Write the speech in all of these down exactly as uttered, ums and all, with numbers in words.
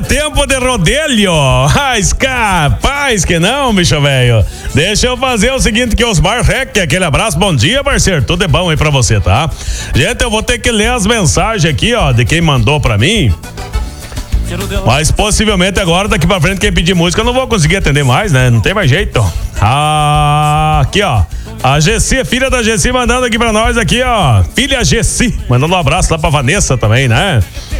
tempo de rodelho. Mas capaz que não, bicho velho. Deixa eu fazer o seguinte que Osmar Rec, aquele abraço, bom dia, parceiro. Tudo é bom aí pra você, tá? Gente, eu vou ter que ler as mensagens aqui, ó, de quem mandou pra mim. Mas possivelmente agora, daqui pra frente, quem pedir música eu não vou conseguir atender mais, né? Não tem mais jeito. Ah, aqui, ó. A Gessi, filha da Gessi, mandando aqui pra nós aqui, ó. Filha Gessi, mandando um abraço lá pra Vanessa também, né?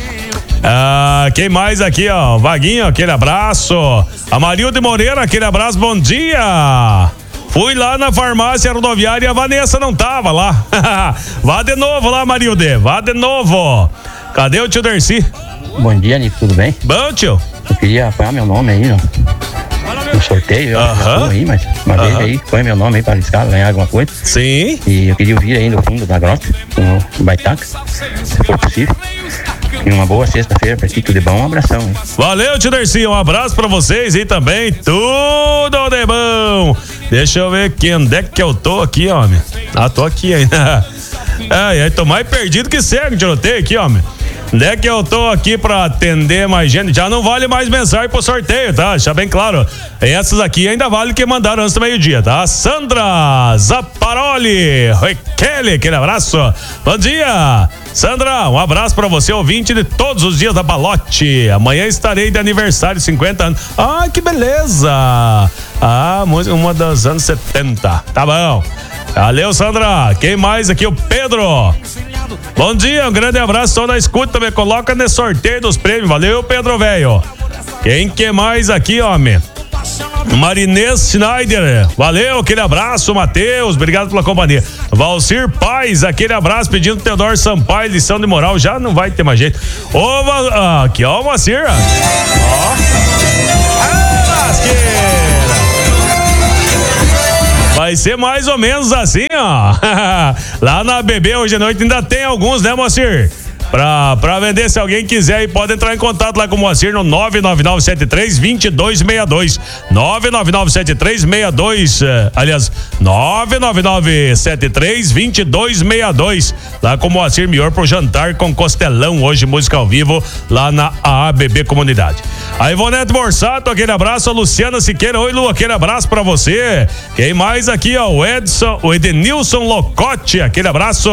Ah, quem mais aqui, ó? Vaguinho, aquele abraço. Amarildo Moreira, aquele abraço, bom dia. Fui lá na farmácia rodoviária e a Vanessa não tava lá. Vá de novo lá, Marilde, vá de novo. Cadê o tio Dercy? Bom dia, Nico, tudo bem? Bom, tio. Eu queria apanhar meu nome aí, no, no sorteio. Eu uh-huh. aí, mas uma uh-huh. vez aí, põe meu nome aí para arriscar, ganhar alguma coisa. Sim. E eu queria ouvir aí no fundo da grota, com o Baitaca, se for possível. E uma boa sexta-feira pra ti, tudo de bom, um abração. Hein? Valeu, tio Dercy, um abraço pra vocês e também tudo de bom. Deixa eu ver aqui, onde é que eu tô aqui, homem? Ah, tô aqui ainda. Ai, ai, tô mais perdido que cego, tiroteio aqui, homem. Onde é que eu tô aqui pra atender mais gente? Já não vale mais mensagem pro sorteio, tá? Deixa bem claro. Essas aqui ainda vale que mandaram antes do meio-dia, tá? Sandra Zaparoli, Raquel, aquele abraço. Bom dia, Sandra, um abraço pra você, ouvinte de todos os dias da Balote. Amanhã estarei de aniversário, cinquenta anos. Ah, que beleza! Ah, uma dos anos setenta. Tá bom. Valeu, Sandra. Quem mais aqui? O Pedro. Bom dia, um grande abraço, só na escuta, me coloca nesse sorteio dos prêmios. Valeu, Pedro, velho. Quem que mais aqui, homem? Marinês Schneider, valeu, aquele abraço, Matheus, obrigado pela companhia. Valcir Paz, aquele abraço, pedindo Teodoro Sampaio, lição de moral, já não vai ter mais jeito. Ô, Val... aqui, ó, o Macir, ó. Ah, lasqueira. Vai ser mais ou menos assim, ó. Lá na B B hoje à noite ainda tem alguns, né, Moacir? Pra, pra vender, se alguém quiser aí, pode entrar em contato lá com o Moacir no nove nove nove sete três, dois dois seis dois. nove nove nove sete três, seis dois, aliás, nove nove nove sete três, dois dois seis dois. Lá com o Moacir Mior pro jantar com costelão, hoje música ao vivo, lá na A B B Comunidade. A Ivonete Borsato, aquele abraço. A Luciana Siqueira, oi Lu, aquele abraço pra você. Quem mais aqui, ó, o Edson, o Edenilson Locote, aquele abraço.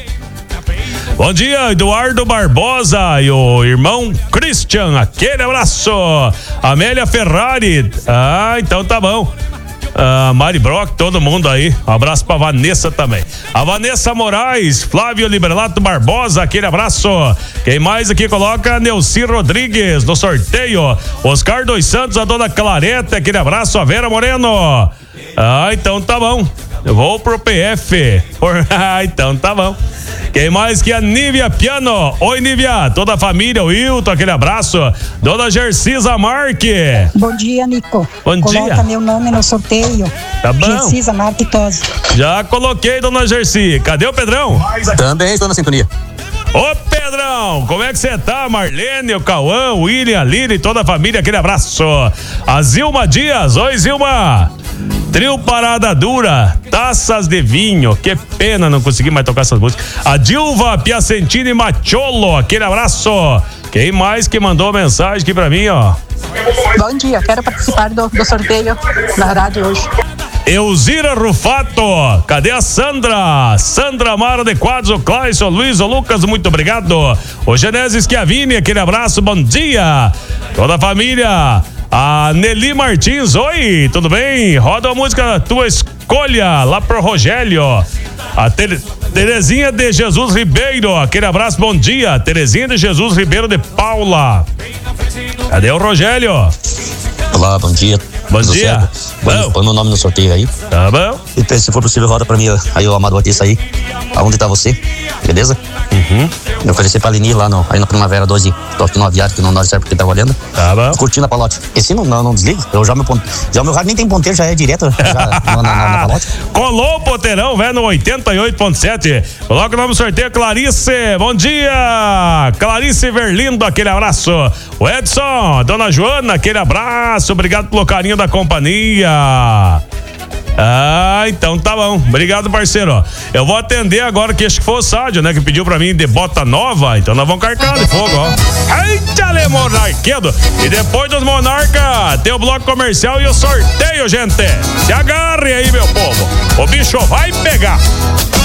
Bom dia, Eduardo Barbosa e o irmão Christian, aquele abraço. Amélia Ferrari, ah, então tá bom. Ah, Mari Brock, todo mundo aí. Um abraço pra Vanessa também. A Vanessa Moraes, Flávio Liberlato Barbosa, aquele abraço. Quem mais aqui coloca? Neuci Rodrigues no sorteio. Oscar dos Santos, a dona Clareta, aquele abraço. A Vera Moreno. Ah, então tá bom. Eu vou pro P F. Por... Ah, então tá bom. Quem mais que a Nívia Piano? Oi, Nívia, toda a família, o Hilton, aquele abraço. Dona Gercisa Marque. Bom dia, Nico. Bom Coloca dia. Coloca meu nome no sorteio. Tá bom. Gercisa Marque Tosi. Já coloquei, dona Gerci. Cadê o Pedrão? Também estou na sintonia. Ô, Pedrão, como é que você tá? Marlene, o Cauã, o William, a Lili, toda a família, aquele abraço. A Zilma Dias, oi, Zilma. Trio Parada Dura, Taças de Vinho, que pena não conseguir mais tocar essas músicas. A Dilva Piacentini Macholo, aquele abraço. Quem mais que mandou mensagem aqui pra mim, ó? Bom dia, quero participar do, do sorteio na rádio hoje. Elzira Rufato, cadê a Sandra? Sandra Mara de Quadros, o Clayson, o Luiz, o Lucas, muito obrigado. O Genésio Schiavini, aquele abraço, bom dia. Toda a família. A Nelly Martins, oi, tudo bem? Roda a música Tua Escolha, lá pro Rogério. A Tere, Terezinha de Jesus Ribeiro, aquele abraço, bom dia. Terezinha de Jesus Ribeiro de Paula. Cadê o Rogério? Olá, bom dia. Bom Tudo dia. Põe, põe meu nome no sorteio aí. Tá bom. E se for possível, roda pra mim aí, o Amado Batista aí. Aonde tá você? Beleza? Uhum. Eu ofereci pra Leni lá no, aí na Primavera doze, tô aqui no aviário, que não nós serve porque tá olhando. Tá bom. Curtindo a Palote. Esse não, não, não desliga. Eu já meu, já o meu rádio nem tem ponteiro, já é direto já, na, na, na Palote. Colou o ponteirão, velho, no oitenta e oito ponto sete. Coloca o nome no sorteio, Clarice. Bom dia, Clarice Verlindo, aquele abraço. O Edson, Dona Joana, aquele abraço. Obrigado pelo carinho da companhia. Ah, então tá bom. Obrigado, parceiro. Ó, eu vou atender agora, que acho que foi o Sádio, né? Que pediu pra mim de bota nova. Então nós vamos carcar de fogo, ó. Eita, le monarquedo. E depois dos monarca, tem o bloco comercial e o sorteio, gente. Se agarre aí, meu povo. O bicho vai pegar.